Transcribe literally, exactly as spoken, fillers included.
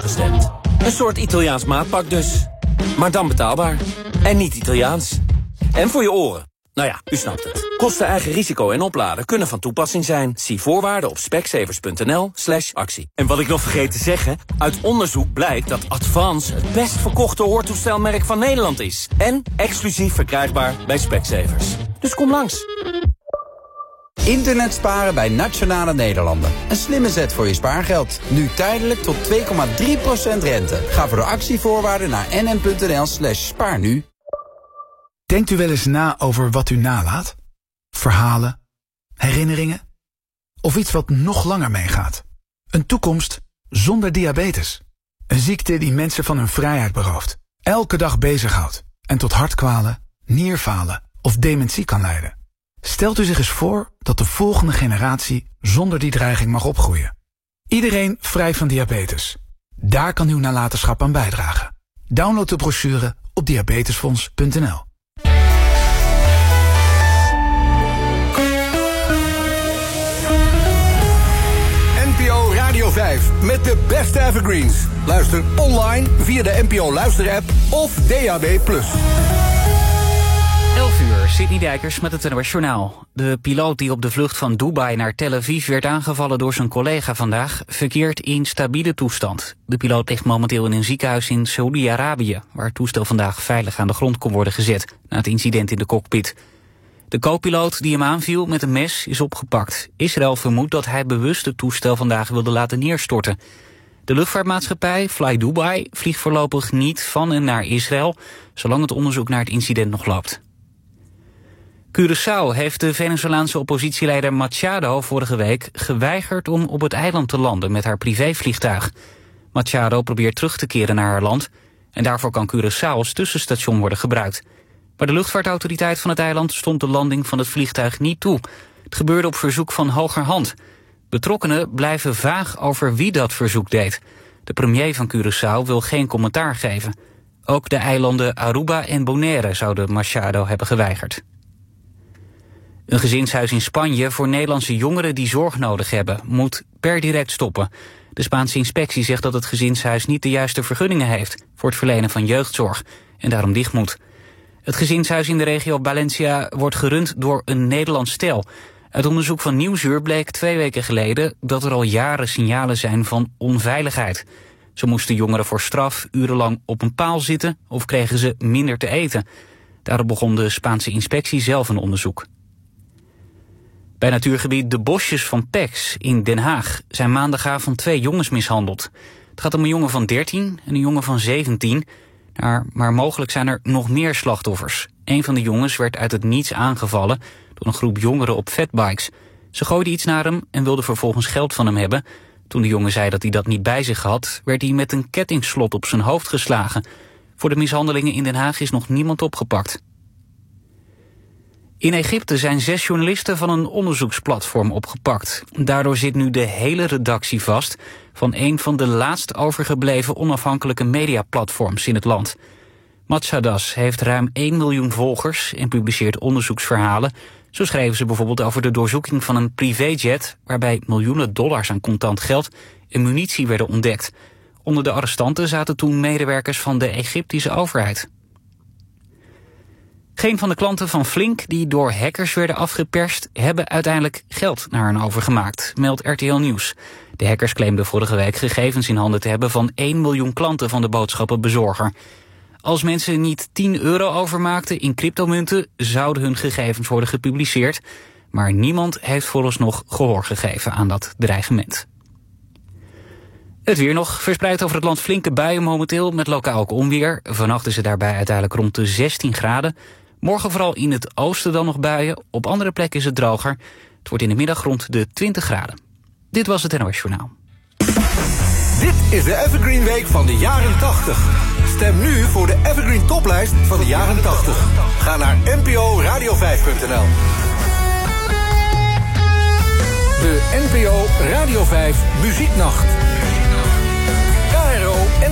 afgestemd. Een soort Italiaans maatpak dus. Maar dan betaalbaar. En niet Italiaans. En voor je oren. Nou ja, u snapt het. Kosten, eigen risico en opladen kunnen van toepassing zijn. Zie voorwaarden op specsavers.nl slash actie. En wat ik nog vergeet te zeggen, uit onderzoek blijkt dat Advance het best verkochte hoortoestelmerk van Nederland is. En exclusief verkrijgbaar bij Specsavers. Dus kom langs. Internet sparen bij Nationale Nederlanden. Een slimme zet voor je spaargeld. Nu tijdelijk tot twee komma drie procent rente. Ga voor de actievoorwaarden naar nn.nl slash spaarnu. Denkt u wel eens na over wat u nalaat? Verhalen? Herinneringen? Of iets wat nog langer meegaat? Een toekomst zonder diabetes. Een ziekte die mensen van hun vrijheid berooft. Elke dag bezighoudt. En tot hartkwalen, nierfalen of dementie kan leiden. Stelt u zich eens voor dat de volgende generatie zonder die dreiging mag opgroeien. Iedereen vrij van diabetes. Daar kan uw nalatenschap aan bijdragen. Download de brochure op diabetesfonds punt n l. N P O Radio vijf met de beste evergreens. Luister online via de N P O Luister-app of D A B plus. elf uur, Sidney Dijkers met het N O S Journaal. De piloot die op de vlucht van Dubai naar Tel Aviv werd aangevallen door zijn collega vandaag verkeert in stabiele toestand. De piloot ligt momenteel in een ziekenhuis in Saoedi-Arabië, waar het toestel vandaag veilig aan de grond kon worden gezet na het incident in de cockpit. De co-piloot die hem aanviel met een mes is opgepakt. Israël vermoedt dat hij bewust het toestel vandaag wilde laten neerstorten. De luchtvaartmaatschappij Fly Dubai vliegt voorlopig niet van en naar Israël, zolang het onderzoek naar het incident nog loopt. Curaçao heeft de Venezolaanse oppositieleider Machado vorige week geweigerd om op het eiland te landen met haar privévliegtuig. Machado probeert terug te keren naar haar land en daarvoor kan Curaçao als tussenstation worden gebruikt. Maar de luchtvaartautoriteit van het eiland stond de landing van het vliegtuig niet toe. Het gebeurde op verzoek van hogerhand. Betrokkenen blijven vaag over wie dat verzoek deed. De premier van Curaçao wil geen commentaar geven. Ook de eilanden Aruba en Bonaire zouden Machado hebben geweigerd. Een gezinshuis in Spanje voor Nederlandse jongeren die zorg nodig hebben moet per direct stoppen. De Spaanse inspectie zegt dat het gezinshuis niet de juiste vergunningen heeft voor het verlenen van jeugdzorg en daarom dicht moet. Het gezinshuis in de regio Valencia wordt gerund door een Nederlands stel. Uit onderzoek van Nieuwsuur bleek twee weken geleden dat er al jaren signalen zijn van onveiligheid. Zo moesten jongeren voor straf urenlang op een paal zitten of kregen ze minder te eten. Daarop begon de Spaanse inspectie zelf een onderzoek. Bij natuurgebied De Bosjes van Pex in Den Haag zijn maandagavond twee jongens mishandeld. Het gaat om een jongen van dertien en een jongen van zeventien. Maar mogelijk zijn er nog meer slachtoffers. Een van de jongens werd uit het niets aangevallen door een groep jongeren op fatbikes. Ze gooiden iets naar hem en wilden vervolgens geld van hem hebben. Toen de jongen zei dat hij dat niet bij zich had, werd hij met een kettingslot op zijn hoofd geslagen. Voor de mishandelingen in Den Haag is nog niemand opgepakt. In Egypte zijn zes journalisten van een onderzoeksplatform opgepakt. Daardoor zit nu de hele redactie vast van een van de laatst overgebleven onafhankelijke mediaplatforms in het land. Matsadas heeft ruim één miljoen volgers en publiceert onderzoeksverhalen. Zo schreven ze bijvoorbeeld over de doorzoeking van een privéjet waarbij miljoenen dollars aan contant geld en munitie werden ontdekt. Onder de arrestanten zaten toen medewerkers van de Egyptische overheid. Geen van de klanten van Flink die door hackers werden afgeperst hebben uiteindelijk geld naar hen overgemaakt, meldt R T L Nieuws. De hackers claimden vorige week gegevens in handen te hebben van één miljoen klanten van de boodschappenbezorger. Als mensen niet tien euro overmaakten in cryptomunten, zouden hun gegevens worden gepubliceerd. Maar niemand heeft vooralsnog gehoor gegeven aan dat dreigement. Het weer nog, verspreid over het land flinke buien momenteel met lokaal ook onweer. Vannacht is het daarbij uiteindelijk rond de zestien graden. Morgen vooral in het oosten dan nog buien. Op andere plekken is het droger. Het wordt in de middag rond de twintig graden. Dit was het N O S Journaal. Dit is de Evergreen Week van de jaren tachtig. Stem nu voor de Evergreen Toplijst van de jaren tachtig. Ga naar N P O radio vijf punt n l. De N P O Radio vijf Muzieknacht.